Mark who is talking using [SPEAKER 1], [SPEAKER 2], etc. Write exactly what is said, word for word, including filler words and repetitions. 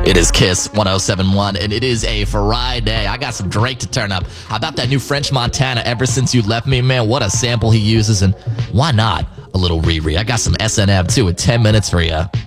[SPEAKER 1] It is Kiss one oh seven point one, and it is a Friday. I got some Drake to turn up. How about that new French Montana, Ever Since You Left Me, man? What a sample he uses, and why not a little Riri? I got some S N M, too, in ten minutes for you.